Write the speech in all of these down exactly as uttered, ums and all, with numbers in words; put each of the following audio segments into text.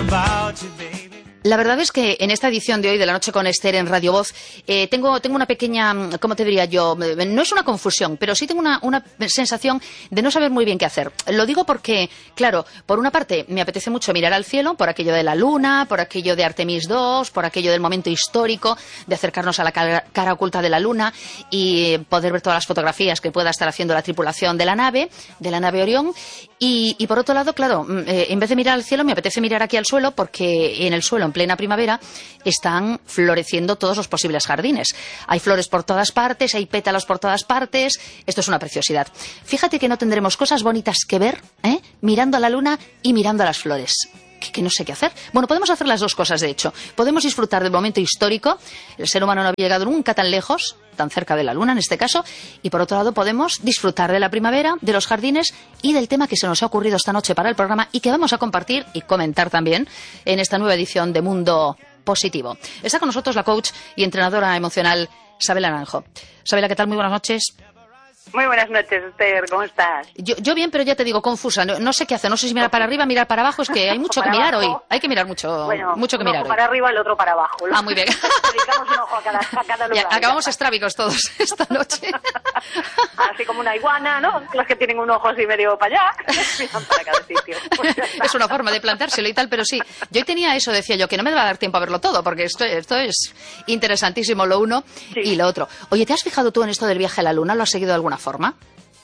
about you, baby. La verdad es que en esta edición de hoy de La Noche con Esther en Radio Voz eh, tengo, tengo una pequeña, ¿cómo te diría yo? No es una confusión, pero sí tengo una, una sensación de no saber muy bien qué hacer. Lo digo porque, claro, por una parte me apetece mucho mirar al cielo, por aquello de la luna, por aquello de Artemis dos, por aquello del momento histórico de acercarnos a la cara, cara oculta de la luna y poder ver todas las fotografías que pueda estar haciendo la tripulación de la nave, de la nave Orión. Y, y por otro lado, claro, eh, en vez de mirar al cielo me apetece mirar aquí al suelo porque en el suelo, en plena primavera, están floreciendo todos los posibles jardines. Hay flores por todas partes, hay pétalos por todas partes. Esto es una preciosidad. Fíjate que no tendremos cosas bonitas que ver, ¿eh? Mirando a la luna y mirando a las flores. Que, que no sé qué hacer. Bueno, podemos hacer las dos cosas, de hecho. Podemos disfrutar del momento histórico. El ser humano no había llegado nunca tan lejos, tan cerca de la luna en este caso. Y por otro lado podemos disfrutar de la primavera, de los jardines y del tema que se nos ha ocurrido esta noche para el programa y que vamos a compartir y comentar también en esta nueva edición de Mundo Positivo. Está con nosotros la coach y entrenadora emocional Sabela Naranjo. Sabela, ¿qué tal? Muy buenas noches. Muy buenas noches, Esther, ¿cómo estás? Yo, yo bien, pero ya te digo, confusa. No, no sé qué hacer, no sé si mirar para arriba, mirar para abajo. Es que hay mucho que mirar hoy. Hay que mirar mucho, bueno, mucho que un mirar ojo hoy. para arriba, el otro para abajo. Ah, muy bien. Dedicamos un ojo a cada, a cada lugar. Ya, acabamos estrábicos todos esta noche. Así como una iguana, ¿no? Los que tienen un ojo así medio para allá, miran para cada sitio. Es una forma de planteárselo y tal, pero sí. Yo hoy tenía eso, decía yo, que no me va a dar tiempo a verlo todo, porque esto, esto es interesantísimo lo uno sí. y lo otro. Oye, ¿te has fijado tú en esto del viaje a la luna? ¿Lo has seguido de alguna forma?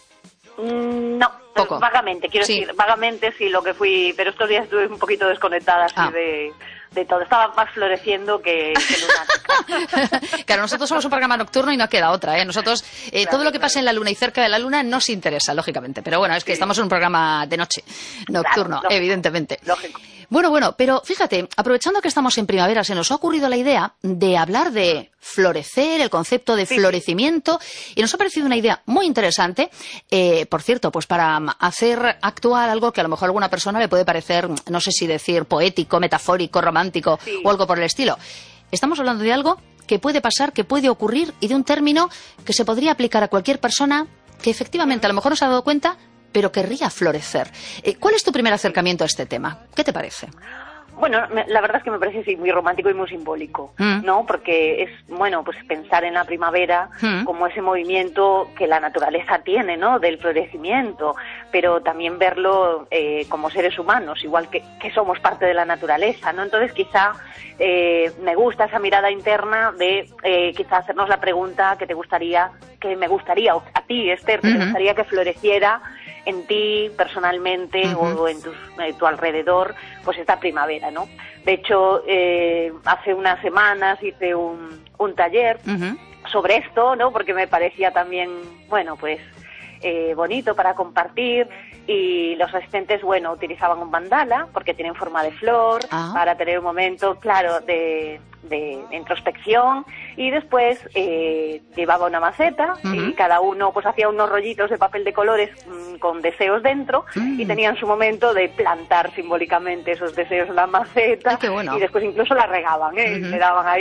No, Poco. vagamente, quiero sí. decir, vagamente sí lo que fui, pero estos días estuve un poquito desconectada así ah. de, de todo, estaba más floreciendo que, que lunática. Claro, nosotros somos un programa nocturno y no queda otra, ¿eh? Nosotros, eh, claro, todo lo que pasa en la luna y cerca de la luna nos interesa, lógicamente, pero bueno, es que sí. estamos en un programa de noche, nocturno, claro, evidentemente. Lógico. Bueno, bueno, pero fíjate, aprovechando que estamos en primavera, se nos ha ocurrido la idea de hablar de florecer, el concepto de sí. florecimiento, y nos ha parecido una idea muy interesante, eh, por cierto, pues para hacer actuar algo que a lo mejor a alguna persona le puede parecer, no sé si decir poético, metafórico, romántico sí. o algo por el estilo. Estamos hablando de algo que puede pasar, que puede ocurrir, y de un término que se podría aplicar a cualquier persona que efectivamente a lo mejor no se ha dado cuenta, pero querría florecer. ¿Cuál es tu primer acercamiento a este tema? ¿Qué te parece? Bueno, la verdad es que me parece sí, muy romántico y muy simbólico, mm. ¿no? Porque es, bueno, pues pensar en la primavera mm. como ese movimiento que la naturaleza tiene, ¿no? Del florecimiento, pero también verlo eh, como seres humanos, igual que, que somos parte de la naturaleza, ¿no? Entonces quizá eh, me gusta esa mirada interna de eh, quizá hacernos la pregunta que te gustaría, que me gustaría, a ti, Esther, que mm-hmm. te gustaría que floreciera en ti personalmente uh-huh. o en tu, en tu alrededor, pues esta primavera, ¿no? De hecho, eh, hace unas semanas hice un, un taller uh-huh. sobre esto, ¿no? Porque me parecía también, bueno, pues eh, bonito para compartir, y los asistentes, bueno, utilizaban un mandala porque tienen forma de flor uh-huh. para tener un momento, claro, de, de introspección, y después eh, llevaba una maceta uh-huh. y cada uno pues hacía unos rollitos de papel de colores mmm, con deseos dentro uh-huh. y tenían su momento de plantar simbólicamente esos deseos en la maceta. Ay, qué bueno. Y después incluso la regaban, ¿eh? Uh-huh. Le daban ahí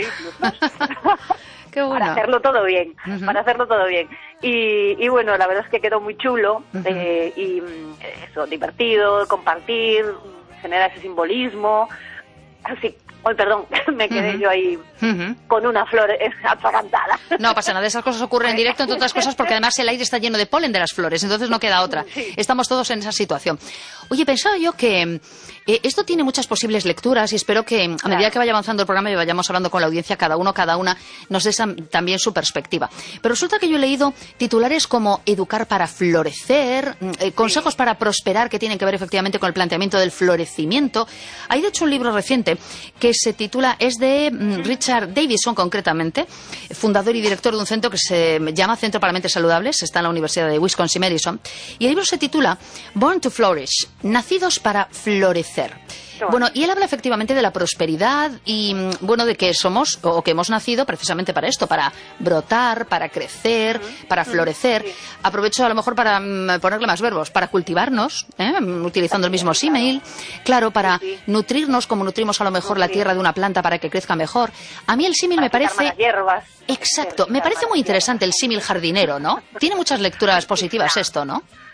qué bueno. para hacerlo todo bien, uh-huh. para hacerlo todo bien. Y, y bueno, la verdad es que quedó muy chulo uh-huh. eh, y eso, divertido, compartir, generar ese simbolismo, así. Ay, perdón, me quedé uh-huh. yo ahí uh-huh. con una flor atragantada. No pasa nada, esas cosas ocurren en directo, entre otras cosas, porque además el aire está lleno de polen de las flores, entonces no queda otra. Sí. Estamos todos en esa situación. Oye, pensaba yo que eh, esto tiene muchas posibles lecturas y espero que a medida claro. que vaya avanzando el programa y vayamos hablando con la audiencia, cada uno, cada una, nos dé también su perspectiva. Pero resulta que yo he leído titulares como educar para florecer, eh, consejos sí. para prosperar, que tienen que ver efectivamente con el planteamiento del florecimiento. Hay de hecho un libro reciente que se titula, es de mm, Richard Davidson concretamente, fundador y director de un centro que se llama Centro para Mentes Saludables, está en la Universidad de Wisconsin-Madison, y el libro se titula Born to Flourish, Nacidos para Florecer. Bueno, y él habla efectivamente de la prosperidad y, bueno, de que somos, o que hemos nacido precisamente para esto, para brotar, para crecer, uh-huh. para florecer. Sí. Aprovecho a lo mejor para um, ponerle más verbos, para cultivarnos, ¿eh? utilizando el mismo símil, claro, para sí, sí. nutrirnos como nutrimos a lo mejor sí. la tierra de una planta para que crezca mejor. A mí el símil me parece... Las hierbas. Exacto, me parece muy interesante el símil jardinero, ¿no? Tiene muchas lecturas positivas esto, ¿no?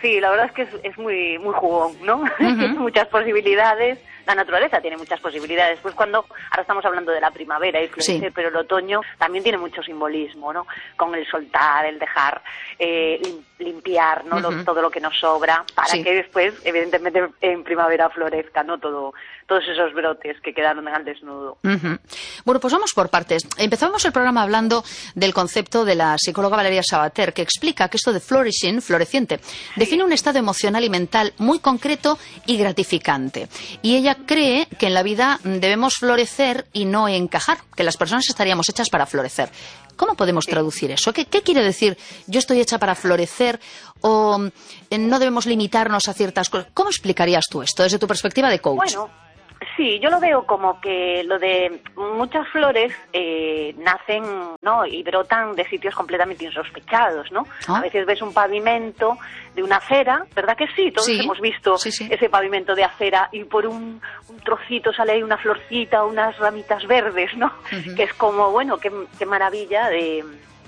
Sí, la verdad es que es, es muy muy jugón, ¿no? Uh-huh. Tiene muchas posibilidades. La naturaleza tiene muchas posibilidades. Pues cuando, ahora estamos hablando de la primavera y florecer, sí. pero el otoño también tiene mucho simbolismo, ¿no? Con el soltar, el dejar eh, limpiar, ¿no? Uh-huh. lo, todo lo que nos sobra, para sí. que después, evidentemente, en primavera florezca, ¿no? Todo, todos esos brotes que quedaron al desnudo. Uh-huh. Bueno, pues vamos por partes. Empezamos el programa hablando del concepto de la psicóloga Valeria Sabater, que explica que esto de flourishing, floreciente, sí. define un estado emocional y mental muy concreto y gratificante. Y ella cree que en la vida debemos florecer y no encajar, que las personas estaríamos hechas para florecer. ¿Cómo podemos traducir eso? ¿Qué, qué quiere decir yo estoy hecha para florecer o eh, no debemos limitarnos a ciertas cosas? ¿Cómo explicarías tú esto desde tu perspectiva de coach? Bueno, sí, yo lo veo como que lo de muchas flores eh, nacen, ¿no? Y brotan de sitios completamente insospechados, ¿no? ¿Ah? A veces ves un pavimento de una acera, ¿verdad que sí? Todos sí. hemos visto sí, sí. ese pavimento de acera y por un, un trocito sale ahí una florcita, unas ramitas verdes, ¿no? Uh-huh. Que es como, bueno, qué, qué maravilla de...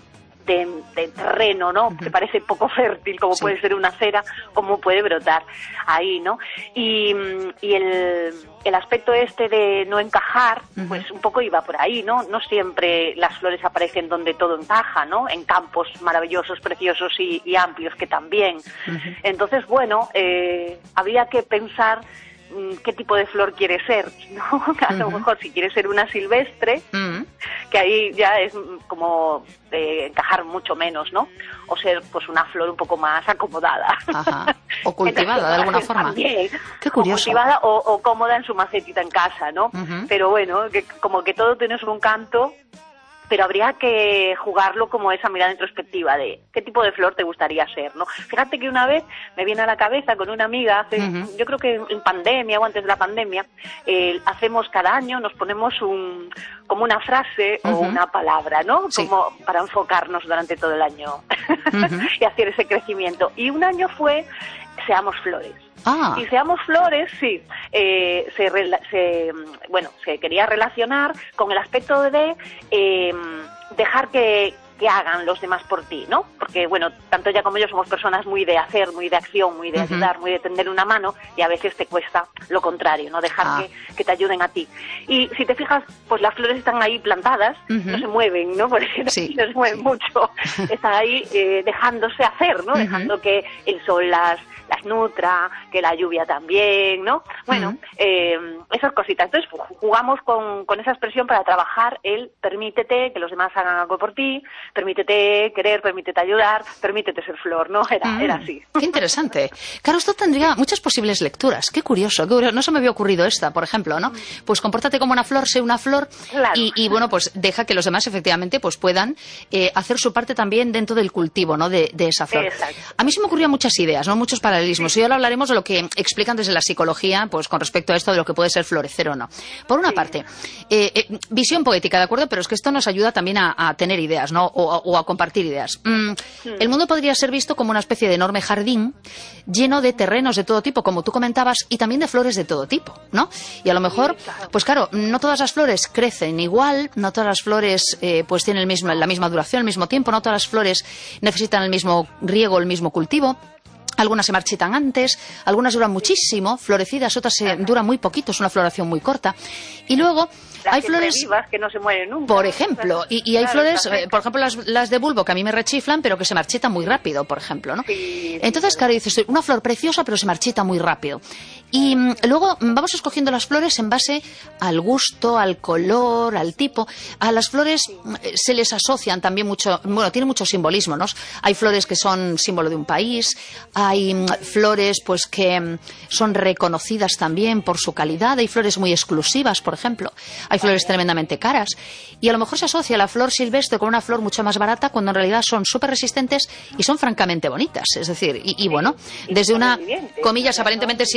De, de terreno, ¿no? Uh-huh. Que parece poco fértil, como sí. puede ser una acera, como puede brotar ahí, ¿no? Y, y el, el aspecto este de no encajar, uh-huh. pues un poco iba por ahí, ¿no? No siempre las flores aparecen donde todo encaja, ¿no? En campos maravillosos, preciosos y, y amplios que también. Uh-huh. Entonces, bueno, eh, habría que pensar qué tipo de flor quiere ser, ¿no? A lo uh-huh. mejor si quiere ser una silvestre, uh-huh. que ahí ya es como de encajar mucho menos, ¿no? O ser pues una flor un poco más acomodada. Ajá. O cultivada entonces, de alguna forma. También. Qué curioso. O cultivada o, o cómoda en su macetita en casa, ¿no? Uh-huh. Pero bueno, que como que todo tiene un canto, pero habría que jugarlo como esa mirada introspectiva de qué tipo de flor te gustaría ser, ¿no? Fíjate que una vez me viene a la cabeza con una amiga, hace, uh-huh. yo creo que en pandemia o antes de la pandemia, eh, hacemos cada año, nos ponemos un como una frase uh-huh. o una palabra, ¿no? Sí. Como para enfocarnos durante todo el año uh-huh. y hacer ese crecimiento. Y un año fue Seamos Flores. Ah. Y Seamos Flores, sí, eh, se, se, bueno, se quería relacionar con el aspecto de eh, dejar que, que hagan los demás por ti, ¿no? Porque, bueno, tanto ella como yo somos personas muy de hacer, muy de acción, muy de uh-huh. ayudar, muy de tender una mano, y a veces te cuesta lo contrario, ¿no? Dejar ah. que, que te ayuden a ti. Y si te fijas, pues las flores están ahí plantadas, uh-huh. no se mueven, ¿no? Porque sí. no se mueven sí. mucho. Están ahí eh, dejándose hacer, ¿no? Uh-huh. Dejando que el sol las... las nutra, que la lluvia también, ¿no? Bueno, uh-huh. eh, esas cositas. Entonces jugamos con, con esa expresión para trabajar el permítete que los demás hagan algo por ti, permítete querer, permítete ayudar, permítete ser flor, ¿no? Era, uh-huh. era así. Qué interesante. Claro, esto tendría muchas posibles lecturas. Qué curioso, qué curioso. No se me había ocurrido esta, por ejemplo, ¿no? Pues compórtate como una flor, sé una flor claro. y, y, bueno, pues deja que los demás efectivamente pues puedan eh, hacer su parte también dentro del cultivo, ¿no? De, de esa flor. Exacto. A mí se me ocurrían muchas ideas, ¿no? Muchos paralelismos. Sí. Y ahora hablaremos de lo que explican desde la psicología, pues con respecto a esto de lo que puede ser florecer o no. Por una sí. parte, eh, eh, visión poética, ¿de acuerdo? Pero es que esto nos ayuda también a, a tener ideas, ¿no? O, o a compartir ideas. Mm, sí. El mundo podría ser visto como una especie de enorme jardín lleno de terrenos de todo tipo, como tú comentabas, y también de flores de todo tipo, ¿no? Y a lo mejor, sí, claro. pues claro, no todas las flores crecen igual, no todas las flores eh, pues tienen el mismo, la misma duración, el mismo tiempo, no todas las flores necesitan el mismo riego, el mismo cultivo. Algunas se marchitan antes, algunas duran muchísimo, florecidas, otras se duran muy poquito, es una floración muy corta. Y luego las hay flores vivas que no se mueren nunca. Por ejemplo, y, y hay claro, flores, eh, por ejemplo, las, las de bulbo que a mí me rechiflan, pero que se marchitan muy rápido, por ejemplo, ¿no? Sí, Entonces, sí, claro, dices, una flor preciosa, pero se marchita muy rápido. Y mm, luego vamos escogiendo las flores en base al gusto, al color, al tipo. A las flores sí. se les asocian también mucho, bueno, tiene mucho simbolismo, ¿no? Hay flores que son símbolo de un país, hay mm, flores pues que mm, son reconocidas también por su calidad, hay flores muy exclusivas, por ejemplo. Hay flores tremendamente caras y a lo mejor se asocia la flor silvestre con una flor mucho más barata cuando en realidad son súper resistentes y son francamente bonitas. Es decir, y, y bueno, desde una, comillas, aparentemente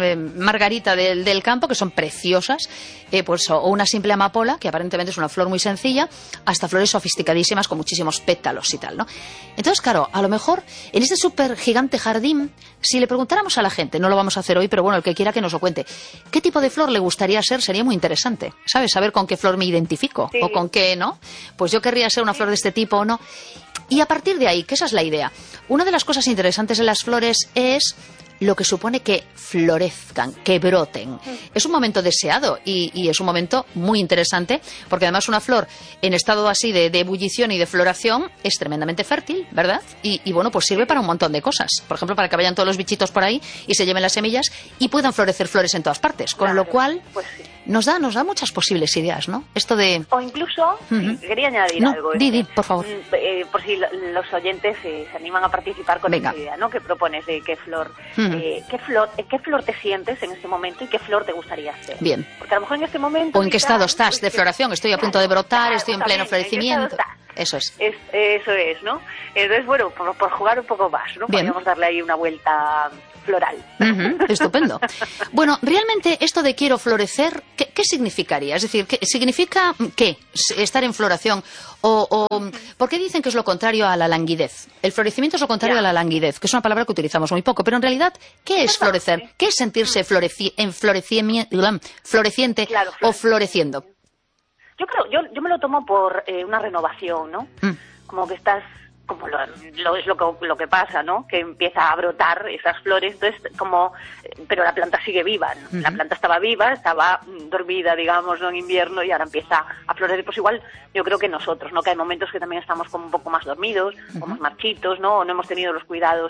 eh, margarita del, del campo, que son preciosas, eh, pues o una simple amapola, que aparentemente es una flor muy sencilla, hasta flores sofisticadísimas con muchísimos pétalos y tal, ¿no? Entonces, claro, a lo mejor en este súper gigante jardín, si le preguntáramos a la gente, no lo vamos a hacer hoy, pero bueno, el que quiera que nos lo cuente, ¿qué tipo de flor le gustaría ser? Sería muy interesante, ¿sabes? Saber con qué flor me identifico, sí, o con qué, ¿no? Pues yo querría ser una flor de este tipo o no. Y a partir de ahí, que esa es la idea, una de las cosas interesantes en las flores es lo que supone que florezcan, que broten. Es un momento deseado y, y es un momento muy interesante, porque además una flor en estado así de, de ebullición y de floración es tremendamente fértil, ¿verdad? Y, y bueno, pues sirve para un montón de cosas. Por ejemplo, para que vayan todos los bichitos por ahí y se lleven las semillas y puedan florecer flores en todas partes. Con claro, lo cual, pues sí, nos da, nos da muchas posibles ideas, ¿no? Esto de... O incluso, Uh-huh. quería añadir no, algo. Di, di, por favor. Eh, por si lo, los oyentes eh, se animan a participar con Venga. esta idea, ¿no? ¿Qué propones de qué flor, Uh-huh. eh, qué flor, eh, qué flor te sientes en este momento y qué flor te gustaría ser? Bien. Porque a lo mejor en este momento... ¿O en qué quizás, estado estás pues, de floración? Estoy a punto de brotar, claro, estoy en pleno florecimiento. Eso es. es. Eso es, ¿no? Entonces, bueno, por, por jugar un poco más, ¿no? Bien. Podríamos darle ahí una vuelta floral. Uh-huh, estupendo. Bueno, realmente esto de quiero florecer, ¿qué, qué significaría? Es decir, ¿qué, ¿significa qué? ¿Estar en floración? O, o, ¿por qué dicen que es lo contrario a la languidez? El florecimiento es lo contrario Ya. a la languidez, que es una palabra que utilizamos muy poco, pero en realidad, ¿qué es florecer? Sí. ¿Qué es sentirse floreci en florecimi- floreciente Claro, o floreciendo? Yo creo, yo, yo me lo tomo por eh, una renovación, ¿no? Mm. Como que estás, como lo, lo es lo que, lo que pasa, ¿no? Que empieza a brotar esas flores, entonces como, pero la planta sigue viva, ¿no? Uh-huh. La planta estaba viva, estaba mm, dormida, digamos, ¿no? En invierno y ahora empieza a florecer. Pues igual yo creo que nosotros, ¿no? Que hay momentos que también estamos como un poco más dormidos, uh-huh. como más marchitos, ¿no? O no hemos tenido los cuidados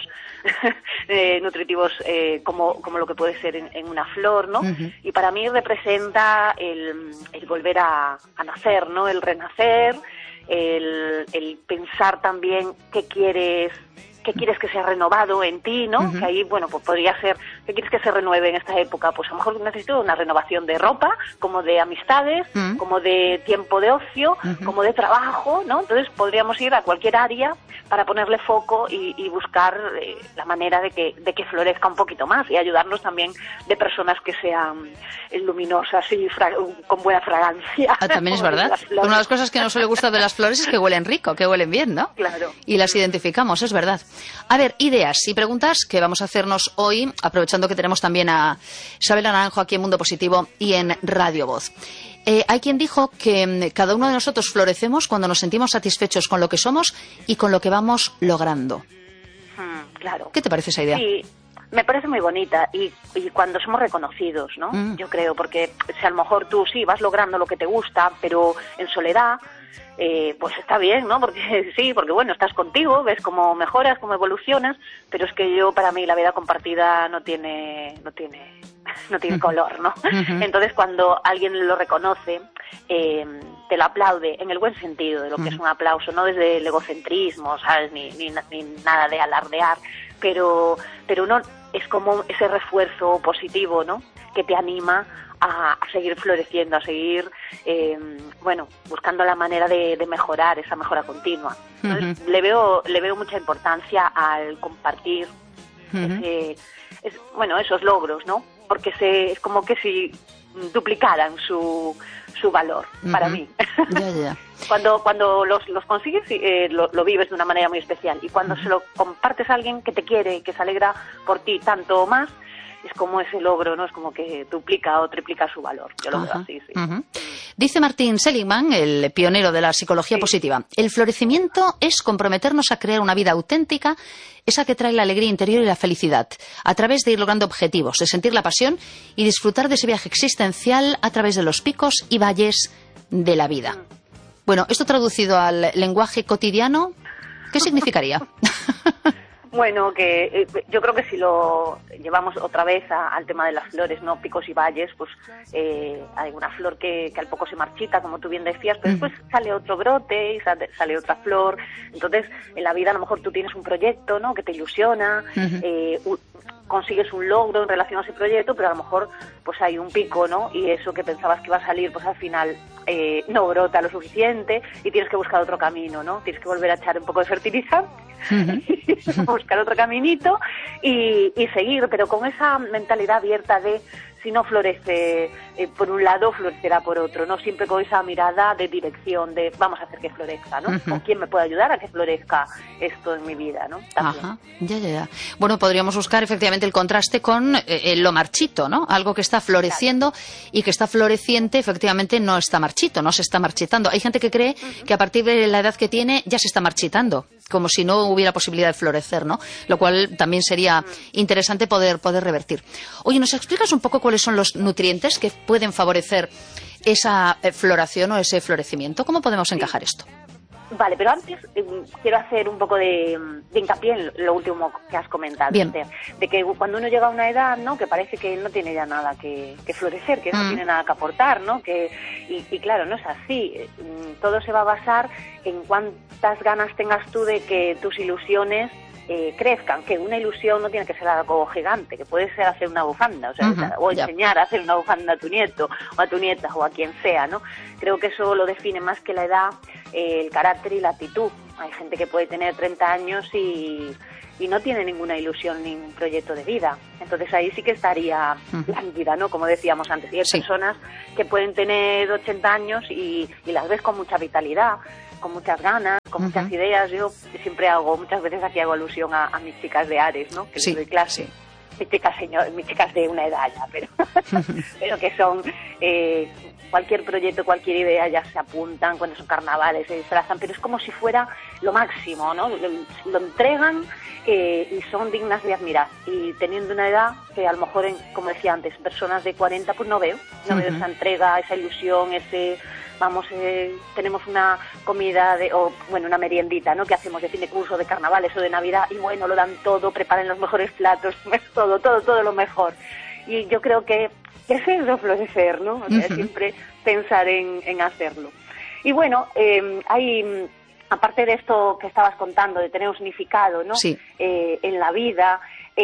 eh, nutritivos eh, como, como lo que puede ser en, en una flor, ¿no? Uh-huh. Y para mí representa el, el volver a, a nacer, ¿no? El renacer, el, el pensar también qué quieres, qué quieres que sea renovado en ti, ¿no? Uh-huh. Que ahí, bueno, pues podría ser, ¿qué quieres que se renueve en esta época? Pues a lo mejor necesito una renovación de ropa, como de amistades, uh-huh. como de tiempo de ocio, uh-huh. como de trabajo, ¿no? Entonces podríamos ir a cualquier área para ponerle foco y, y buscar eh, la manera de que, de que florezca un poquito más y ayudarnos también de personas que sean luminosas y fra- con buena fragancia. Ah, también es verdad. Una de las cosas que no suele gustar de las flores es que huelen rico, que huelen bien, ¿no? Claro. Y las identificamos, es verdad. A ver, ideas y preguntas que vamos a hacernos hoy, aprovechando que tenemos también a Isabel Naranjo aquí en Mundo Positivo y en Radio Voz. Eh, hay quien dijo que cada uno de nosotros florecemos cuando nos sentimos satisfechos con lo que somos y con lo que vamos logrando. Hmm, claro. ¿Qué te parece esa idea? Sí, me parece muy bonita y, y cuando somos reconocidos, ¿no? Mm. Yo creo, porque si a lo mejor tú sí vas logrando lo que te gusta, pero en soledad, eh, pues está bien, ¿no? Porque sí, porque bueno, estás contigo, ves cómo mejoras, cómo evolucionas, pero es que yo, para mí, la vida compartida no tiene, no tiene, no tiene color, ¿no? Uh-huh. Entonces, cuando alguien lo reconoce, eh, te lo aplaude, en el buen sentido de lo que uh-huh. es un aplauso, no desde el egocentrismo, ¿sabes? Ni, ni, ni nada de alardear, pero, pero no, es como ese refuerzo positivo, ¿no? Que te anima a, a seguir floreciendo, a seguir, eh, bueno, buscando la manera de, de mejorar, esa mejora continua. Entonces, uh-huh. le veo, le veo mucha importancia al compartir uh-huh. ese, es, bueno, esos logros, ¿no? Porque se, es como que si duplicaran su, su valor, uh-huh. para mí. Yeah, yeah. Cuando cuando los, los consigues, eh, lo, lo vives de una manera muy especial. Y cuando uh-huh. se lo compartes a alguien que te quiere, que se alegra por ti tanto más, es como ese logro, ¿no? Es como que duplica o triplica su valor. Yo lo uh-huh. veo así, sí. Uh-huh. Dice Martin Seligman, el pionero de la psicología sí. positiva, el florecimiento es comprometernos a crear una vida auténtica, esa que trae la alegría interior y la felicidad, a través de ir logrando objetivos, de sentir la pasión y disfrutar de ese viaje existencial a través de los picos y valles de la vida. Uh-huh. Bueno, esto traducido al lenguaje cotidiano, ¿qué significaría? Bueno, que eh, yo creo que si lo llevamos otra vez a, al tema de las flores, ¿no? Picos y valles, pues eh, hay una flor que, que al poco se marchita, como tú bien decías, pero después sale otro brote y sale, sale otra flor. Entonces, en la vida a lo mejor tú tienes un proyecto, ¿no? Que te ilusiona, uh-huh. eh, consigues un logro en relación a ese proyecto, pero a lo mejor pues hay un pico, ¿no? Y eso que pensabas que iba a salir, pues al final eh, no brota lo suficiente y tienes que buscar otro camino, ¿no? Tienes que volver a echar un poco de fertilizante, uh-huh. buscar otro caminito y, y seguir, pero con esa mentalidad abierta de si no florece eh, por un lado, florecerá por otro, no siempre con esa mirada de dirección, de vamos a hacer que florezca, ¿no? Uh-huh. ¿O quién me puede ayudar a que florezca esto en mi vida, ¿no? También. Ajá, ya, ya, ya. Bueno, podríamos buscar efectivamente el contraste con eh, lo marchito, ¿no? Algo que está floreciendo claro. y que está floreciente, efectivamente no está marchito, no se está marchitando. Hay gente que cree uh-huh. que a partir de la edad que tiene ya se está marchitando, como si no hubiera posibilidad de florecer, ¿no? Lo cual también sería uh-huh. interesante poder, poder revertir. Oye, ¿nos explicas un poco cuáles son los nutrientes que pueden favorecer esa floración o ese florecimiento? ¿Cómo podemos sí. encajar esto? Vale, pero antes eh, quiero hacer un poco de, de hincapié en lo último que has comentado. Bien. De, de que cuando uno llega a una edad, ¿no? Que parece que no tiene ya nada que, que florecer, que mm. no tiene nada que aportar, ¿no? Que, y, y claro, no es así. Todo se va a basar en cuántas ganas tengas tú de que tus ilusiones Eh, crezcan, que una ilusión no tiene que ser algo gigante, que puede ser hacer una bufanda, o sea, uh-huh, o enseñar yeah. a hacer una bufanda a tu nieto, o a tu nieta, o a quien sea, ¿no? Creo que eso lo define más que la edad, eh, el carácter y la actitud. Hay gente que puede tener treinta años y, y no tiene ninguna ilusión ni un proyecto de vida. Entonces ahí sí que estaría uh-huh. lánguida, ¿no? Como decíamos antes. Y hay sí. personas que pueden tener ochenta años y, y las ves con mucha vitalidad, con muchas ganas, con uh-huh. muchas ideas. Yo siempre hago, muchas veces aquí hago alusión a, a mis chicas de Ares, ¿no? Que sí, les doy clase. Sí. Mis chicas, señor, mis chicas de una edad ya, pero, pero que son eh, cualquier proyecto, cualquier idea ya se apuntan, cuando son carnavales se disfrazan, pero es como si fuera lo máximo, ¿no? Lo, lo entregan eh, y son dignas de admirar. Y teniendo una edad que a lo mejor, en, como decía antes, personas de cuarenta, pues no veo, no uh-huh. veo esa entrega, esa ilusión, ese... Vamos, eh, tenemos una comida, de, o bueno, una meriendita, ¿no? Que hacemos de fin de curso, de carnavales o de Navidad, y bueno, lo dan todo, preparan los mejores platos, todo, todo, todo lo mejor. Y yo creo que, que es eso florecer, ¿no? O sea, uh-huh. siempre pensar en, en hacerlo. Y bueno, eh, hay, aparte de esto que estabas contando, de tener un significado, ¿no? Sí. Eh, en la vida...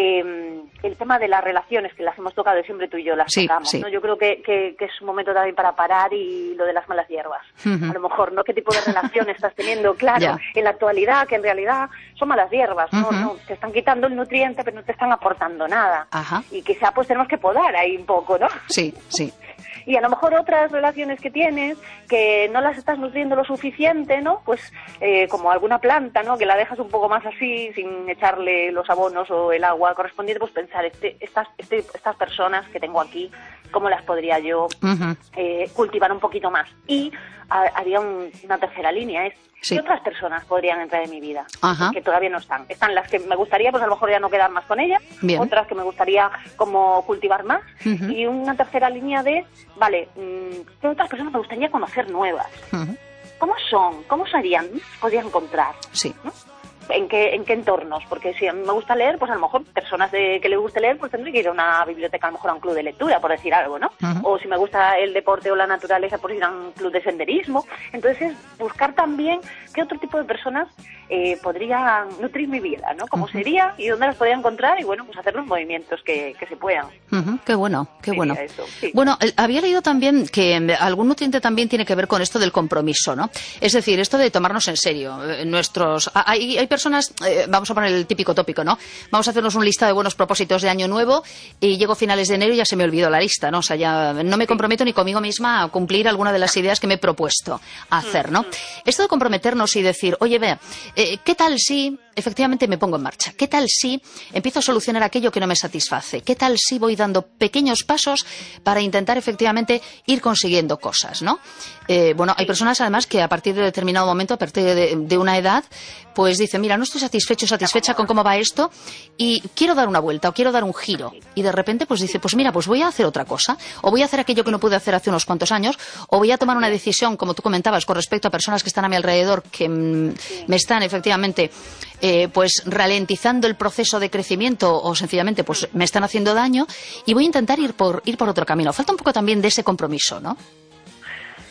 Eh, el tema de las relaciones, que las hemos tocado siempre tú y yo las sí, tocamos, sí. ¿no? Yo creo que, que, que es un momento también para parar, y lo de las malas hierbas. Uh-huh. A lo mejor, ¿no? ¿Qué tipo de relación estás teniendo? Claro, yeah. en la actualidad, que en realidad son malas hierbas, ¿no? Uh-huh. ¿no? Te están quitando el nutriente, pero no te están aportando nada. Ajá. Y quizá pues tenemos que podar ahí un poco, ¿no? Sí, sí. Y a lo mejor otras relaciones que tienes que no las estás nutriendo lo suficiente, ¿no? Pues eh, como alguna planta, ¿no? Que la dejas un poco más así, sin echarle los abonos o el agua correspondiente, pues pensar, este, estas, este, estas personas que tengo aquí, ¿cómo las podría yo uh-huh. eh, cultivar un poquito más? Y a, haría un, una tercera línea, es sí. ¿qué otras personas podrían entrar en mi vida? Uh-huh. Que todavía no están. Están las que me gustaría, pues a lo mejor ya no quedar más con ellas, bien. Otras que me gustaría como cultivar más, uh-huh. y una tercera línea de, vale, ¿qué otras personas me gustaría conocer nuevas? Uh-huh. ¿Cómo son? ¿Cómo serían? ¿Podría encontrar? Sí. ¿no? ¿En qué, ¿En qué entornos? Porque si a mí me gusta leer, pues a lo mejor personas de que les guste leer, pues tendré que ir a una biblioteca, a lo mejor a un club de lectura, por decir algo, ¿no? Uh-huh. O si me gusta el deporte o la naturaleza, pues ir a un club de senderismo. Entonces es buscar también qué otro tipo de personas eh, podrían nutrir mi vida, ¿no? ¿Cómo uh-huh. sería y dónde las podría encontrar? Y bueno, pues hacer los movimientos que, que se puedan. Uh-huh. Qué bueno, qué bueno. Eso, sí. Bueno, había leído también que algún nutriente también tiene que ver con esto del compromiso, ¿no? Es decir, esto de tomarnos en serio. Nuestros Hay, hay personas... Eh, vamos a poner el típico tópico, ¿no? Vamos a hacernos un lista de buenos propósitos de año nuevo y llego a finales de enero y ya se me olvidó la lista, ¿no? O sea, ya no me comprometo ni conmigo misma a cumplir alguna de las ideas que me he propuesto hacer, ¿no? Esto de comprometernos y decir, oye, ve, eh, ¿qué tal si efectivamente me pongo en marcha? ¿Qué tal si empiezo a solucionar aquello que no me satisface? ¿Qué tal si voy dando pequeños pasos para intentar efectivamente ir consiguiendo cosas, ¿no? Eh, bueno, hay personas además que a partir de determinado momento, a partir de, de una edad, pues dicen, mira, no estoy satisfecho, satisfecha con cómo va esto y quiero dar una vuelta o quiero dar un giro. Y de repente pues dice, pues mira, pues voy a hacer otra cosa, o voy a hacer aquello que no pude hacer hace unos cuantos años, o voy a tomar una decisión, como tú comentabas, con respecto a personas que están a mi alrededor, que mm, me están efectivamente eh, pues ralentizando el proceso de crecimiento o sencillamente pues me están haciendo daño, y voy a intentar ir por, ir por otro camino. Falta un poco también de ese compromiso, ¿no?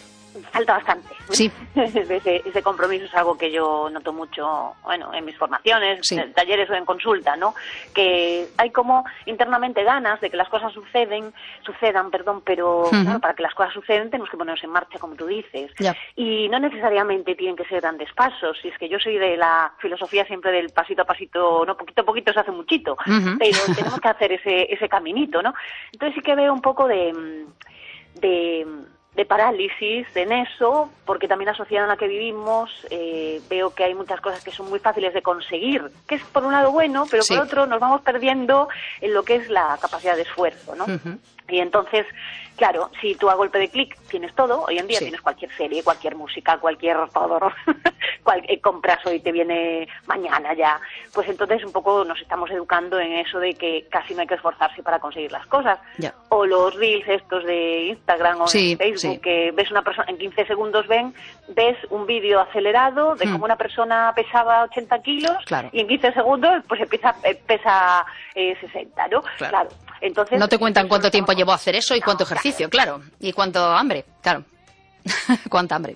falta bastante. Sí. ese, ese compromiso es algo que yo noto mucho, bueno, en mis formaciones, sí. en talleres o en consulta, ¿no? Que hay como internamente ganas de que las cosas suceden, sucedan, perdón, pero uh-huh. claro, para que las cosas sucedan tenemos que ponernos en marcha, como tú dices. Yeah. Y no necesariamente tienen que ser grandes pasos. Y es que yo soy de la filosofía siempre del pasito a pasito, no, poquito a poquito se hace muchito, uh-huh. pero tenemos que hacer ese, ese caminito, ¿no? Entonces sí que veo un poco de... de de parálisis en eso, porque también la sociedad en la que vivimos eh, veo que hay muchas cosas que son muy fáciles de conseguir, que es por un lado bueno, pero sí. por otro nos vamos perdiendo en lo que es la capacidad de esfuerzo, ¿no? Uh-huh. Y entonces, claro, si tú a golpe de clic tienes todo, hoy en día sí. tienes cualquier serie, cualquier música, cualquier todo, Cual, eh, compras hoy, te viene mañana ya, pues entonces un poco nos estamos educando en eso de que casi no hay que esforzarse para conseguir las cosas. Yeah. O los reels estos de Instagram o sí, de Facebook, sí. que ves una persona, en quince segundos ven, ves un vídeo acelerado de hmm. cómo una persona pesaba ochenta kilos claro. y en quince segundos pues empieza, pesa eh, sesenta, ¿no? Claro. claro. Entonces, no te cuentan cuánto tiempo llevó a hacer eso y cuánto no, ejercicio, claro. claro, y cuánto hambre, claro. Cuánta hambre.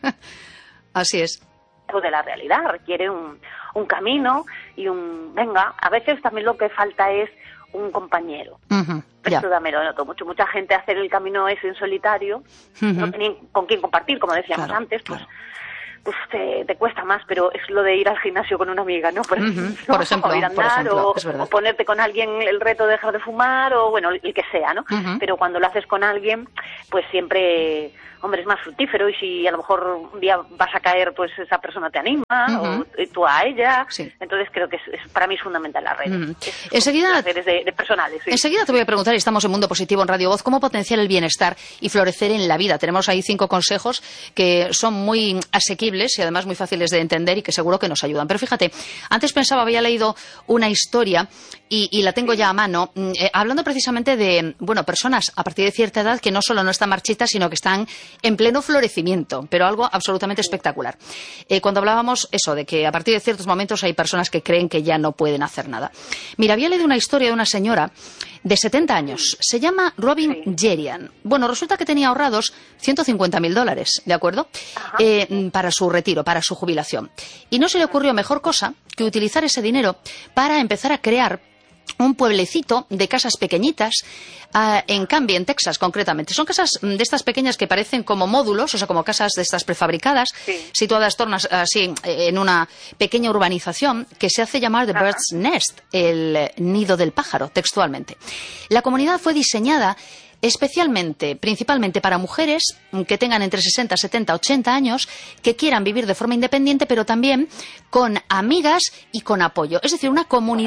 Así es. De la realidad, requiere un, un camino y un... Venga, a veces también lo que falta es un compañero. Uh-huh, Esto también lo noto mucho. Mucha gente hacer el camino es en solitario, uh-huh. no tienen con quién compartir, como decíamos claro, antes, pues... Claro. pues te, te cuesta más, pero es lo de ir al gimnasio con una amiga, ¿no? Por ejemplo, uh-huh. por ejemplo, o ir a andar, por ejemplo o, es verdad. o ponerte con alguien el reto de dejar de fumar, o bueno, el que sea, ¿no? Uh-huh. Pero cuando lo haces con alguien, pues siempre, hombre, es más fructífero, y si a lo mejor un día vas a caer, pues esa persona te anima, uh-huh. o tú a ella, sí. entonces creo que es, es, para mí es fundamental la red. Uh-huh. Es, enseguida, las redes de, de personales. Sí. Enseguida te voy a preguntar, y estamos en Mundo Positivo en Radio Voz, cómo potenciar el bienestar y florecer en la vida. Tenemos ahí cinco consejos que son muy asequibles y además muy fáciles de entender y que seguro que nos ayudan. Pero fíjate, antes pensaba, había leído una historia y, y la tengo ya a mano, eh, hablando precisamente de, bueno, personas a partir de cierta edad que no solo no están marchitas, sino que están en pleno florecimiento, pero algo absolutamente espectacular. Eh, cuando hablábamos eso, de que a partir de ciertos momentos hay personas que creen que ya no pueden hacer nada. Mira, había leído una historia de una señora de setenta años. Se llama Robin sí. Jerian. Bueno, resulta que tenía ahorrados ciento cincuenta mil dólares, ¿de acuerdo? Eh, para su retiro, para su jubilación. Y no se le ocurrió mejor cosa que utilizar ese dinero para empezar a crear un pueblecito de casas pequeñitas uh, en Canby, en Texas, concretamente. Son casas de estas pequeñas que parecen como módulos, o sea, como casas de estas prefabricadas, sí. situadas tornas, así en una pequeña urbanización que se hace llamar The Ajá. Bird's Nest, el nido del pájaro, textualmente. La comunidad fue diseñada especialmente, principalmente para mujeres que tengan entre sesenta, setenta, ochenta años, que quieran vivir de forma independiente, pero también con amigas y con apoyo. Es decir, una comunidad